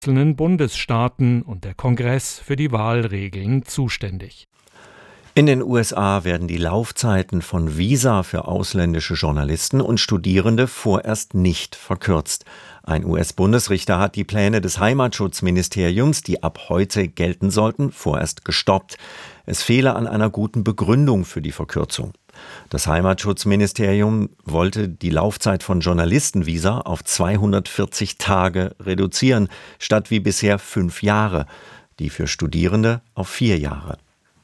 einzelnen Bundesstaaten und der Kongress für die Wahlregeln zuständig. In den USA werden die Laufzeiten von Visa für ausländische Journalisten und Studierende vorerst nicht verkürzt. Ein US-Bundesrichter hat die Pläne des Heimatschutzministeriums, die ab heute gelten sollten, vorerst gestoppt. Es fehle an einer guten Begründung für die Verkürzung. Das Heimatschutzministerium wollte die Laufzeit von Journalistenvisa auf 240 Tage reduzieren, statt wie bisher 5 Jahre, die für Studierende auf 4 Jahre.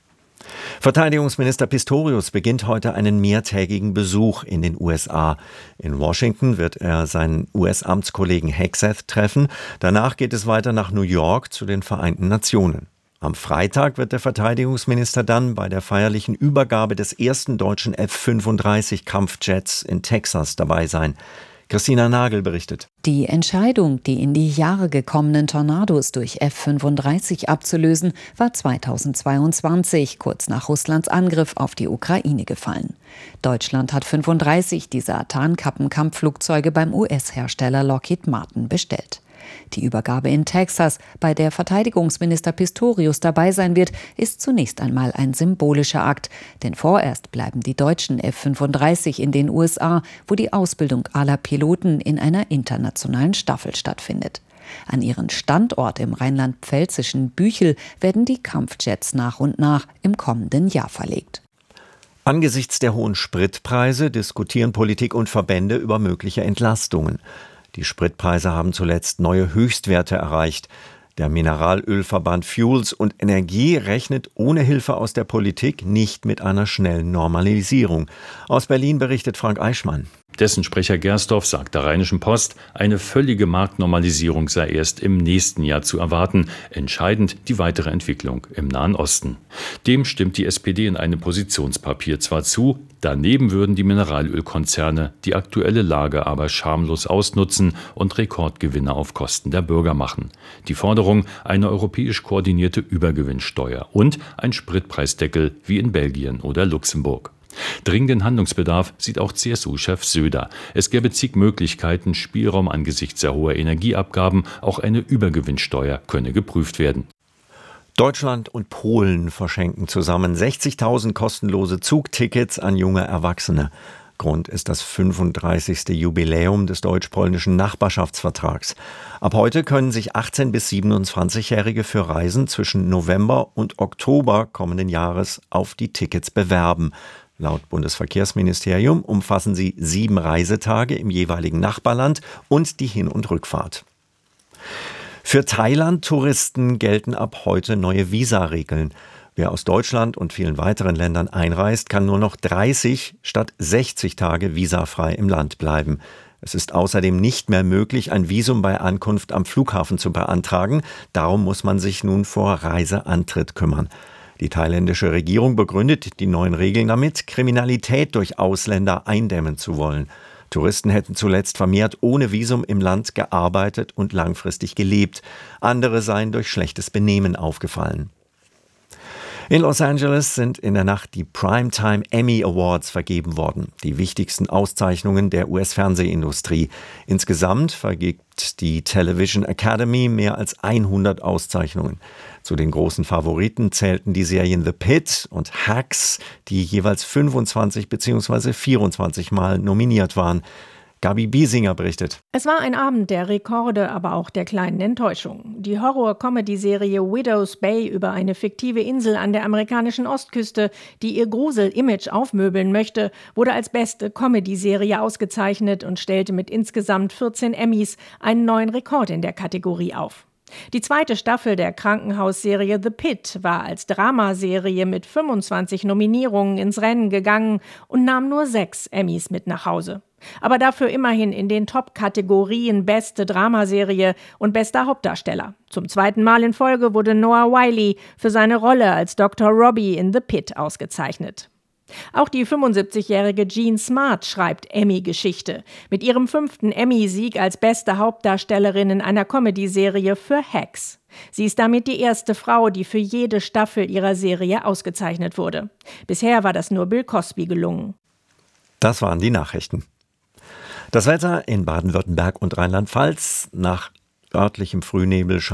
Verteidigungsminister Pistorius beginnt heute einen mehrtägigen Besuch in den USA. In Washington wird er seinen US-Amtskollegen Hegseth treffen. Danach geht es weiter nach New York zu den Vereinten Nationen. Am Freitag wird der Verteidigungsminister dann bei der feierlichen Übergabe des ersten deutschen F-35-Kampfjets in Texas dabei sein. Christina Nagel berichtet. Die Entscheidung, die in die Jahre gekommenen Tornados durch F-35 abzulösen, war 2022, kurz nach Russlands Angriff auf die Ukraine gefallen. Deutschland hat 35 dieser Tarnkappenkampfflugzeuge beim US-Hersteller Lockheed Martin bestellt. Die Übergabe in Texas, bei der Verteidigungsminister Pistorius dabei sein wird, ist zunächst einmal ein symbolischer Akt. Denn vorerst bleiben die deutschen F-35 in den USA, wo die Ausbildung aller Piloten in einer internationalen Staffel stattfindet. An ihren Standort im rheinland-pfälzischen Büchel werden die Kampfjets nach und nach im kommenden Jahr verlegt. Angesichts der hohen Spritpreise diskutieren Politik und Verbände über mögliche Entlastungen. Die Spritpreise haben zuletzt neue Höchstwerte erreicht. Der Mineralölverband Fuels und Energie rechnet ohne Hilfe aus der Politik nicht mit einer schnellen Normalisierung. Aus Berlin berichtet Frank Eichmann. Dessen Sprecher Gersdorf sagt der Rheinischen Post, eine völlige Marktnormalisierung sei erst im nächsten Jahr zu erwarten. Entscheidend die weitere Entwicklung im Nahen Osten. Dem stimmt die SPD in einem Positionspapier zwar zu, daneben würden die Mineralölkonzerne die aktuelle Lage aber schamlos ausnutzen und Rekordgewinne auf Kosten der Bürger machen. Die Forderung, eine europäisch koordinierte Übergewinnsteuer und ein Spritpreisdeckel wie in Belgien oder Luxemburg. Dringenden Handlungsbedarf sieht auch CSU-Chef Söder. Es gäbe zig Möglichkeiten, Spielraum angesichts sehr hoher Energieabgaben, auch eine Übergewinnsteuer könne geprüft werden. Deutschland und Polen verschenken zusammen 60.000 kostenlose Zugtickets an junge Erwachsene. Grund ist das 35. Jubiläum des deutsch-polnischen Nachbarschaftsvertrags. Ab heute können sich 18- bis 27-Jährige für Reisen zwischen November und Oktober kommenden Jahres auf die Tickets bewerben. Laut Bundesverkehrsministerium umfassen sie 7 Reisetage im jeweiligen Nachbarland und die Hin- und Rückfahrt. Für Thailand-Touristen gelten ab heute neue Visaregeln. Wer aus Deutschland und vielen weiteren Ländern einreist, kann nur noch 30 statt 60 Tage visafrei im Land bleiben. Es ist außerdem nicht mehr möglich, ein Visum bei Ankunft am Flughafen zu beantragen. Darum muss man sich nun vor Reiseantritt kümmern. Die thailändische Regierung begründet die neuen Regeln damit, Kriminalität durch Ausländer eindämmen zu wollen. Touristen hätten zuletzt vermehrt ohne Visum im Land gearbeitet und langfristig gelebt. Andere seien durch schlechtes Benehmen aufgefallen. In Los Angeles sind in der Nacht die Primetime Emmy Awards vergeben worden, die wichtigsten Auszeichnungen der US-Fernsehindustrie. Insgesamt vergibt die Television Academy mehr als 100 Auszeichnungen. Zu den großen Favoriten zählten die Serien The Pitt und Hacks, die jeweils 25 bzw. 24 Mal nominiert waren. Gabi Biesinger berichtet. Es war ein Abend der Rekorde, aber auch der kleinen Enttäuschung. Die Horror-Comedy-Serie Widow's Bay über eine fiktive Insel an der amerikanischen Ostküste, die ihr Grusel-Image aufmöbeln möchte, wurde als beste Comedy-Serie ausgezeichnet und stellte mit insgesamt 14 Emmys einen neuen Rekord in der Kategorie auf. Die zweite Staffel der Krankenhausserie The Pitt war als Dramaserie mit 25 Nominierungen ins Rennen gegangen und nahm nur 6 Emmys mit nach Hause. Aber dafür immerhin in den Top-Kategorien Beste Dramaserie und Bester Hauptdarsteller. Zum 2. Mal in Folge wurde Noah Wyle für seine Rolle als Dr. Robbie in The Pitt ausgezeichnet. Auch die 75-jährige Jean Smart schreibt Emmy-Geschichte. Mit ihrem 5. Emmy-Sieg als beste Hauptdarstellerin in einer Comedy-Serie für Hacks. Sie ist damit die erste Frau, die für jede Staffel ihrer Serie ausgezeichnet wurde. Bisher war das nur Bill Cosby gelungen. Das waren die Nachrichten. Das Wetter in Baden-Württemberg und Rheinland-Pfalz. Nach örtlichem Frühnebel